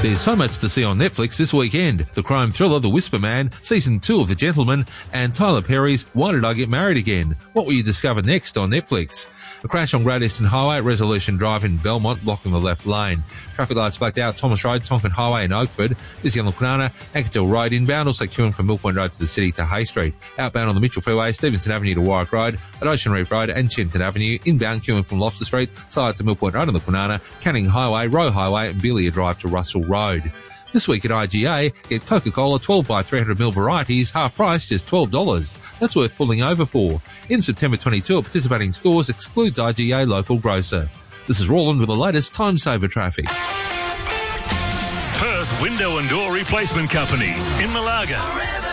There's so much to see on Netflix this weekend. The crime thriller The Whisper Man, Season 2 of The Gentleman, and Tyler Perry's Why Did I Get Married Again? What will you discover next on Netflix? A crash on Great Eastern Highway at Resolution Drive in Belmont, blocking the left lane. Traffic lights blacked out Thomas Road, Tonkin Highway in Oakford. This on Quinana, Anketel Road inbound, also queuing from Mill Point Road to the city to Hay Street. Outbound on the Mitchell Freeway, Stevenson Avenue to Warwick Road, at Ocean Reef Road and Chinton Avenue. Inbound queuing from Loftus Street, side to Mill Point Road on the Quinana, Canning Highway, Roe Highway and Belia Drive to Russell Road. This week at IGA, get Coca-Cola 12 by 300ml varieties, half price, just $12. That's worth pulling over for. In September 22 at participating stores, excludes IGA local grocer. This is Roland with the latest time saver traffic. Perth Window and Door Replacement Company in Malaga.